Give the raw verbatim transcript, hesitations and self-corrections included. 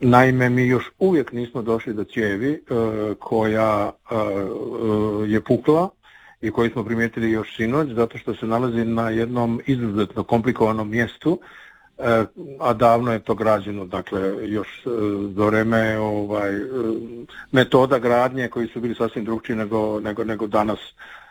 Naime, mi još uvijek nismo došli do cijevi koja je pukla i koju smo primijetili još sinoć, zato što se nalazi na jednom izuzetno komplikovanom mjestu, a davno je to građeno, dakle još za vrijeme ovaj, metoda gradnje koji su bili sasvim drukčiji nego, nego, nego danas